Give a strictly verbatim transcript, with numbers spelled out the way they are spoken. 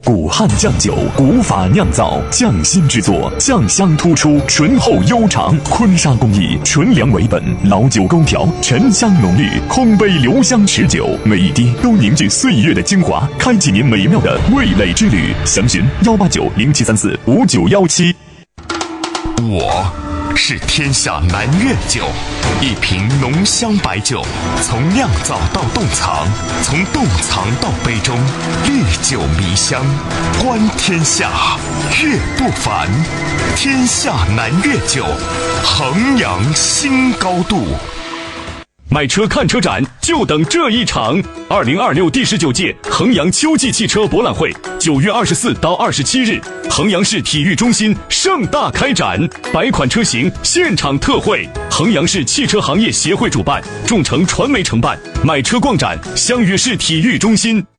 古汉酱酒，古法酿造，匠心制作，酱香突出，醇厚悠长。坤沙工艺，纯粮为本，老酒勾调，沉香浓郁，空杯留香持久，每一滴都凝聚岁月的精华，开启您美妙的味蕾之旅。详询幺八九零七三四五九幺七。 我是天下南粤酒，一瓶浓香白酒，从酿造到冻藏，从冻藏到杯中，历久弥香，观天下，阅不凡。天下南粤酒，衡阳新高度。 买车看车展就等这一场！二零二六第十九届衡阳秋季汽车博览会，九月二十四到二十七日，衡阳市体育中心盛大开展，百款车型现场特惠。衡阳市汽车行业协会主办，众诚传媒承办。买车逛展，相约市体育中心。